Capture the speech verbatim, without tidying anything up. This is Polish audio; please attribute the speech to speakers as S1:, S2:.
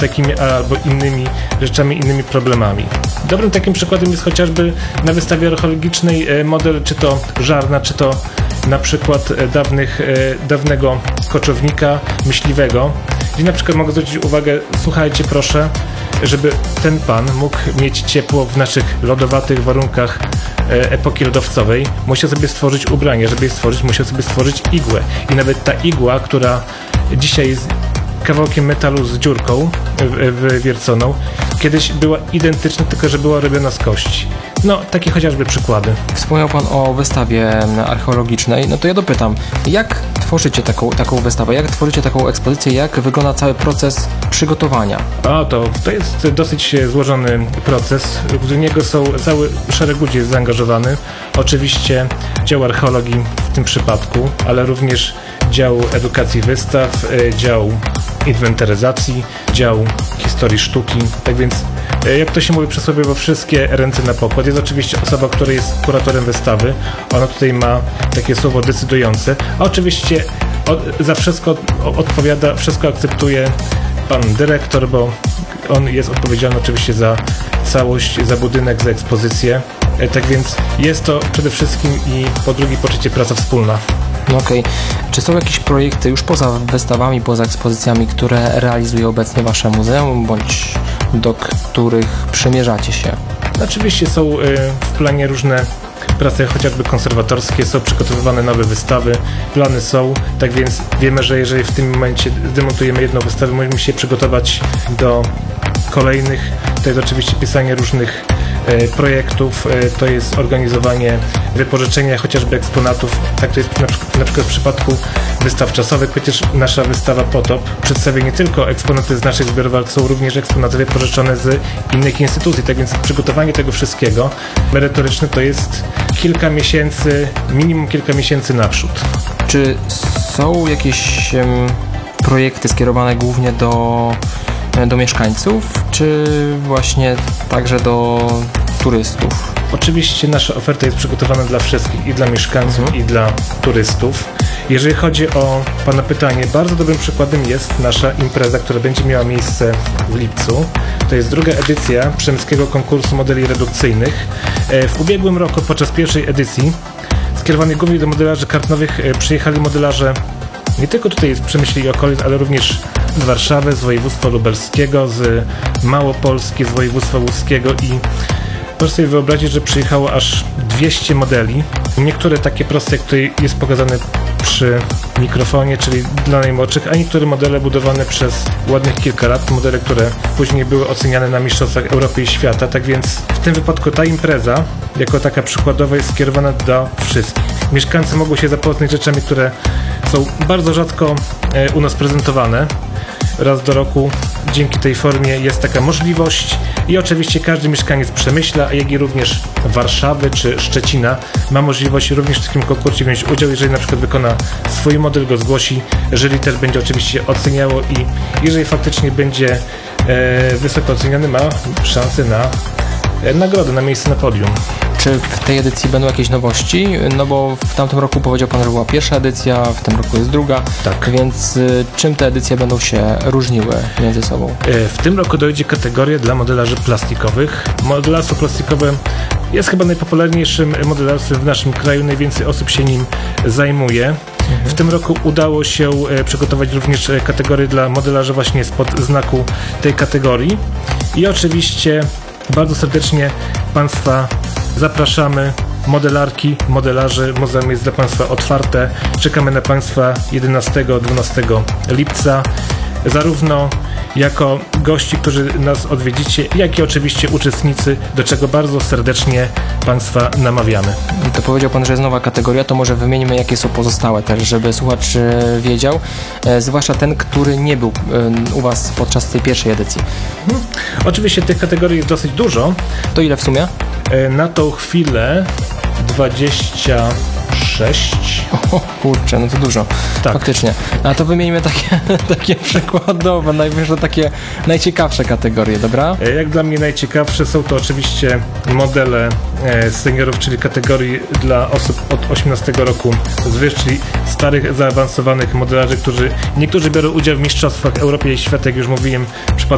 S1: takimi albo innymi rzeczami, innymi problemami. Dobrym takim przykładem jest chociażby na wystawie archeologicznej model czy to żarna, czy to na przykład dawnych, dawnego koczownika myśliwego, gdzie na przykład mogę zwrócić uwagę, słuchajcie proszę, żeby ten pan mógł mieć ciepło w naszych lodowatych warunkach epoki lodowcowej, musiał sobie stworzyć ubranie, żeby je stworzyć, musiał sobie stworzyć igłę. I nawet ta igła, która dzisiaj jest kawałkiem metalu z dziurką wywierconą, kiedyś była identyczna, tylko że była robiona z kości. No, takie chociażby przykłady.
S2: Wspomniał pan o wystawie archeologicznej, no to ja dopytam, jak tworzycie taką, taką wystawę, jak tworzycie taką ekspozycję, jak wygląda cały proces przygotowania?
S1: A, to, to jest dosyć złożony proces, w niego są cały szereg ludzi jest zaangażowany. Oczywiście dział archeologii w tym przypadku, ale również dział edukacji wystaw, dział inwentaryzacji, dział historii sztuki, tak więc jak to się mówi przysłowiowo, wszystkie ręce na pokład. Jest oczywiście osoba, która jest kuratorem wystawy, ona tutaj ma takie słowo decydujące, a oczywiście od, za wszystko odpowiada, wszystko akceptuje pan dyrektor, bo on jest odpowiedzialny oczywiście za całość, za budynek, za ekspozycję, tak więc jest to przede wszystkim i po drugie po trzecie praca wspólna.
S2: No okej. Okay. Czy są jakieś projekty już poza wystawami, poza ekspozycjami, które realizuje obecnie wasze muzeum, bądź do których przymierzacie się?
S1: Oczywiście są w planie różne prace, chociażby konserwatorskie, są przygotowywane nowe wystawy, plany są, tak więc wiemy, że jeżeli w tym momencie zdemontujemy jedną wystawę, możemy się przygotować do kolejnych. To jest oczywiście pisanie różnych projektów, to jest organizowanie wypożyczenia chociażby eksponatów, tak to jest na przykład, na przykład w przypadku wystaw czasowych, przecież nasza wystawa Potop przedstawia nie tylko eksponaty z naszych zbiorów, ale są również eksponaty wypożyczone z innych instytucji, tak więc przygotowanie tego wszystkiego merytoryczne to jest kilka miesięcy, minimum kilka miesięcy naprzód.
S2: Czy są jakieś um, projekty skierowane głównie do do mieszkańców, czy właśnie także do turystów?
S1: Oczywiście nasza oferta jest przygotowana dla wszystkich, i dla mieszkańców, mhm. i dla turystów. Jeżeli chodzi o pana pytanie, bardzo dobrym przykładem jest nasza impreza, która będzie miała miejsce w lipcu. To jest druga edycja Przemyskiego Konkursu Modeli Redukcyjnych. W ubiegłym roku podczas pierwszej edycji, skierowanej głównie do modelarzy kartnowych, przyjechali modelarze nie tylko tutaj z Przemyśli i okolic, ale również z Warszawy, z województwa lubelskiego, z Małopolski, z województwa łódzkiego i proszę sobie wyobrazić, że przyjechało aż dwieście modeli. Niektóre takie proste, jak tutaj jest pokazane przy mikrofonie, czyli dla najmłodszych, a niektóre modele budowane przez ładnych kilka lat, modele, które później były oceniane na mistrzostwach Europy i świata, tak więc w tym wypadku ta impreza, jako taka przykładowa, jest skierowana do wszystkich. Mieszkańcy mogą się zapoznać z rzeczami, które są bardzo rzadko u nas prezentowane. Raz do roku dzięki tej formie jest taka możliwość i oczywiście każdy mieszkaniec Przemyśla, jak i również Warszawy czy Szczecina ma możliwość również w takim konkursie wziąć udział, jeżeli na przykład wykona swój model, go zgłosi, jury też będzie oczywiście oceniało i jeżeli faktycznie będzie e, wysoko oceniany, ma szansę na e, nagrodę, na miejsce na podium.
S2: Czy w tej edycji będą jakieś nowości? No bo w tamtym roku powiedział pan, że była pierwsza edycja, w tym roku jest druga.
S1: Tak.
S2: Więc y, czym te edycje będą się różniły między sobą?
S1: W tym roku dojdzie kategoria dla modelarzy plastikowych. Modelarstwo plastikowe jest chyba najpopularniejszym modelarstwem w naszym kraju, najwięcej osób się nim zajmuje. Mhm. W tym roku udało się przygotować również kategorię dla modelarzy właśnie spod znaku tej kategorii. I oczywiście bardzo serdecznie Państwa zapraszamy, modelarki, modelarzy. Muzeum jest dla Państwa otwarte. Czekamy na Państwa jedenastego do dwunastego lipca, zarówno jako gości, którzy nas odwiedzicie, jak i oczywiście uczestnicy, do czego bardzo serdecznie Państwa namawiamy.
S2: To powiedział Pan, że jest nowa kategoria, to może wymienimy, jakie są pozostałe też, żeby słuchacz wiedział, e, zwłaszcza ten, który nie był e, u Was podczas tej pierwszej edycji.
S1: Hmm. Oczywiście tych kategorii jest dosyć dużo.
S2: To ile w sumie?
S1: E, na tą chwilę dwadzieścia sześć.
S2: O kurczę, no to dużo. Tak. Faktycznie. A to wymienimy takie, takie przykładowe, najwyższe takie najciekawsze kategorie, dobra?
S1: Jak dla mnie najciekawsze są to oczywiście modele seniorów, czyli kategorii dla osób od osiemnastego roku zwyż, czyli starych, zaawansowanych modelarzy, którzy niektórzy biorą udział w mistrzostwach Europy i świata, jak już mówiłem, w przypadku